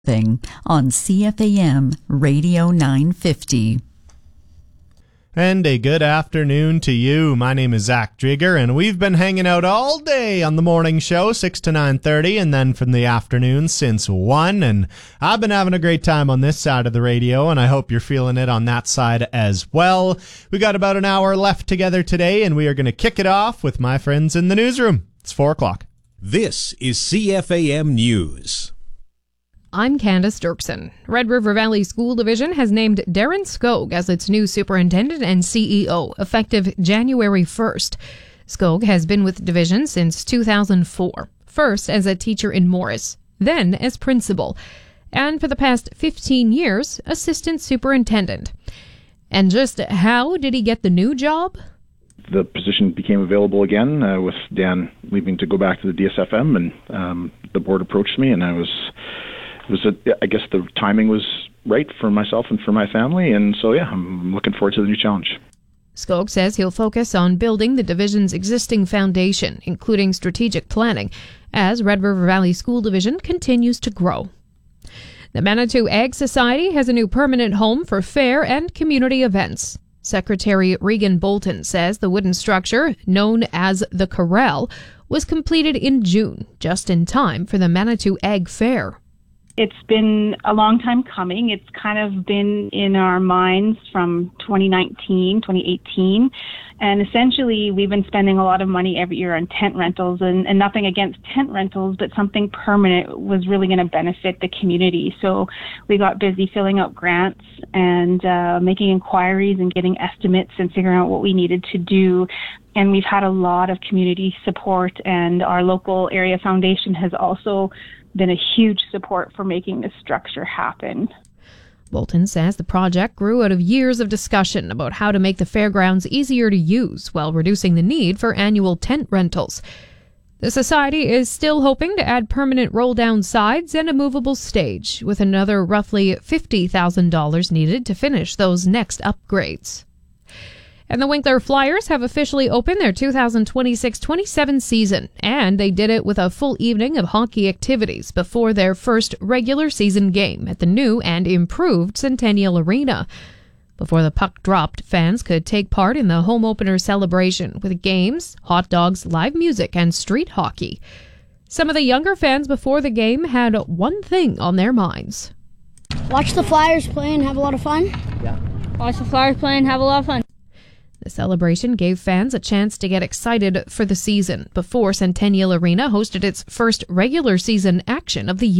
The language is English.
on CFAM Radio 950. And a good afternoon to you. My name is Zach Drieger, and we've been hanging out all day on the morning show, 6 to 9:30, and then from the afternoon since 1. And I've been having a great time on this side of the radio, and I hope you're feeling it on that side as well. We got about an hour left together today, and we are going to kick it off with my friends in the newsroom. It's 4 o'clock. This is CFAM News. I'm Candace Dirksen. Red River Valley School Division has named Darren Skog as its new superintendent and CEO, effective January 1st. Skog has been with the division since 2004, first as a teacher in Morris, then as principal, and for the past 15 years, assistant superintendent. And just how did he get the new job? The position became available again with Dan leaving to go back to the DSFM, and the board approached me, and I guess the timing was right for myself and for my family, and so I'm looking forward to the new challenge. Skog says he'll focus on building the division's existing foundation, including strategic planning, as Red River Valley School Division continues to grow. The Manitou Ag Society has a new permanent home for fair and community events. Secretary Regan Bolton says the wooden structure, known as the Corral, was completed in June, just in time for the Manitou Ag Fair. It's been a long time coming. It's kind of been in our minds from 2019, 2018. And essentially, we've been spending a lot of money every year on tent rentals, and nothing against tent rentals, but something permanent was really going to benefit the community. So we got busy filling out grants and making inquiries and getting estimates and figuring out what we needed to do. And we've had a lot of community support, and our local area foundation has also been a huge support for making this structure happen. Bolton says the project grew out of years of discussion about how to make the fairgrounds easier to use while reducing the need for annual tent rentals. The Society is still hoping to add permanent roll-down sides and a movable stage, with another roughly $50,000 needed to finish those next upgrades. And the Winkler Flyers have officially opened their 2026-27 season, and they did it with a full evening of hockey activities before their first regular season game at the new and improved Centennial Arena. Before the puck dropped, fans could take part in the home opener celebration with games, hot dogs, live music, and street hockey. Some of the younger fans before the game had one thing on their minds. Watch the Flyers play and have a lot of fun. Yeah. Watch the Flyers play and have a lot of fun. The celebration gave fans a chance to get excited for the season before Centennial Arena hosted its first regular season action of the year.